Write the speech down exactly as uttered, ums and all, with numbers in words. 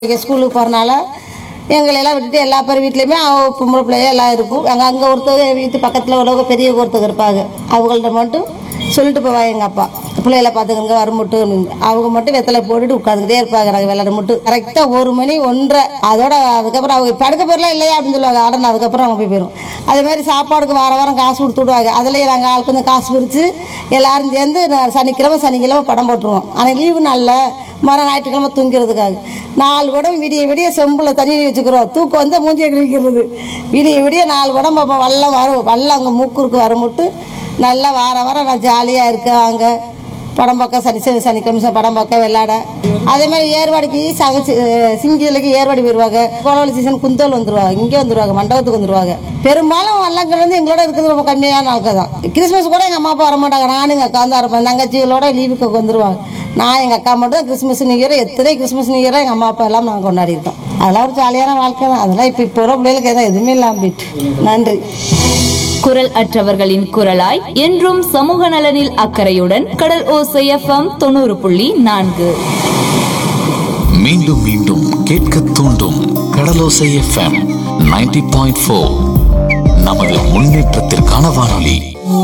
ஸ்கூலுக்கு போகிறனால எங்களெல்லாம் விட்டுட்டு எல்லா பேர் வீட்லேயுமே பொம்பளை பிள்ளைய எல்லாம் இருக்கும். அங்கே அங்கே ஒருத்தர் வீட்டு பக்கத்தில் உள்ளவங்க பெரிய ஒருத்தர் இருப்பாங்க. அவங்கள்ட்ட மட்டும் சொல்லிட்டு போவாங்க எங்கள் அப்பா, பிள்ளைகளை பார்த்துக்கங்க வருமுட்டு அப்படின்னு. அவங்க மட்டும் வெத்தலை போட்டுட்டு உட்காந்துக்கிட்டே இருப்பாங்க. நாங்கள் விளையாட மட்டும் கரெக்டாக ஒரு மணி ஒன்றரை அதோட அதுக்கப்புறம் அவங்க படுக்க போயிடலாம் இல்லையா அப்படின்னு சொல்லுவாங்க. ஆடணும் அதுக்கப்புறம் அவங்க போய் போயிடும். அதே மாதிரி சாப்பாடுக்கு வார வாரம் காசு கொடுத்து விடுவாங்க. அதுலேயே நாங்கள் ஆள் கொஞ்சம் காசு பிரித்து எல்லாரும் சேர்ந்து சனிக்கிழமை சனிக்கிழமை படம் போட்டுருவோம். ஆனால் லீவு நாளில் மறு ஞாயிற்றுக்கிழமை தூங்கிறதுக்காக நாலு குடம் விடிய விடிய செம்பில் தண்ணி வச்சுக்கிறோம். தூக்கம் வந்து மூஞ்சியை கழிக்கிறது. விடிய விடிய நாலு குடம் பார்ப்போம். வல்லம் வரும் வல்லம் அங்கே மூக்குருக்கு வரமுட்டு நல்லா வார வாரம் நான் ஜாலியாக இருக்காங்க. படம் பார்க்க சனி சனி சனிக்கிழமை படம் பார்க்க விளையாட. அதே மாதிரி ஏர்வாடிக்கு சகச்சி சிங்கிலுக்கு ஏர்வாடி போயிடுவாங்க. கோலவழி சீசன் குந்தோல் வந்துடுவாங்க. இங்கே வந்துடுவாங்க, மண்டபத்துக்கு வந்துடுவாங்க. பெரும்பாலும் வல்லங்கள் வந்து எங்களோட இருக்கிறது ரொம்ப கம்மியான ஆட்கள் தான். கிறிஸ்மஸ் கூட எங்கள் அம்மா அப்பா வரமாட்டாங்க. நானும் எங்கள் அக்கா தான் இருப்பேன். தங்கச்சிகளோட லீவுக்கு வந்துடுவாங்க. நான் எங்கள் அக்கா மட்டும் கிறிஸ்மஸ் நியூ இயர் எத்தனை கிறிஸ்மஸ் நியூ இயராக எங்கள் அம்மா அப்பா எல்லாம் நாங்கள் கொண்டாடிருக்கோம். அதெல்லாம் ஒரு ஜாலியான வாழ்க்கை தான். அதெல்லாம் இப்போ இப்போ வர பிள்ளைகளுக்கு எதாவது எதுவுமே இல்லாமல் போயிட்டு. நன்றி. குரல் அற்றவர்களின் குரலாய் என்றும் சமூக நலனில் அக்கறையுடன் கடல் ஓசை எஃப்எம் தொண்ணூறு புள்ளி நான்கு. மீண்டும் மீண்டும் கேட்க தூண்டும் கடலோசை எஃப்எம் நைன்டி பாயிண்ட் ஃபோர் நமது முன்னேற்றத்திற்கான வானொலி.